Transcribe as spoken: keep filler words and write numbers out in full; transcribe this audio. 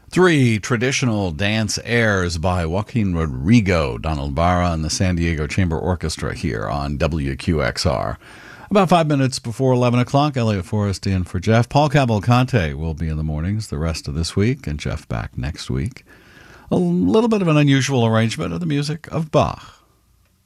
Three traditional dance airs by Joaquin Rodrigo, Donald Barra, and the San Diego Chamber Orchestra here on W Q X R. About five minutes before eleven o'clock, Elliot Forrest in for Jeff. Paul Cavalcante will be in the mornings the rest of this week, and Jeff back next week. A little bit of an unusual arrangement of the music of Bach.